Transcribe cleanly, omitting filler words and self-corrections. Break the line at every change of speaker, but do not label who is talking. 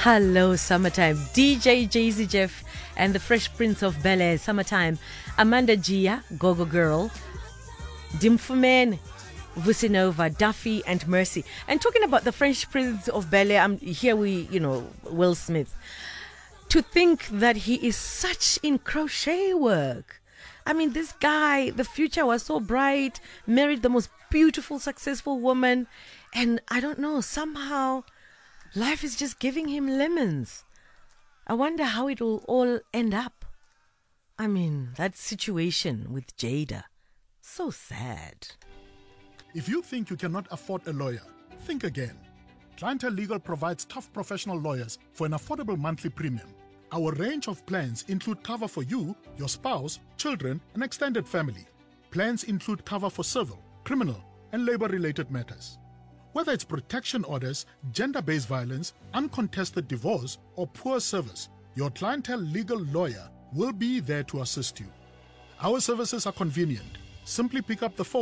Hello, summertime. DJ Jay-Z Jeff and the Fresh Prince of Bel-Air, summertime. Amanda Gia, Gogo Girl, Dimfumen, Vusinova, Duffy, and Mercy. And talking about the Fresh Prince of Bel-Air, here Will Smith. To think that he is such in crochet work. I mean, this guy, the future was so bright, married the most beautiful, successful woman. And I don't know, somehow life is just giving him lemons. I wonder how it will all end up. I mean, that situation with Jada, so sad.
If you think you cannot afford a lawyer, think again. Clientele Legal provides tough professional lawyers for an affordable monthly premium. Our range of plans include cover for you, your spouse, children, and extended family. Plans include cover for civil, criminal, and labor-related matters. Whether it's protection orders, gender-based violence, uncontested divorce, or poor service, your Clientele Legal lawyer will be there to assist you. Our services are convenient. Simply pick up the phone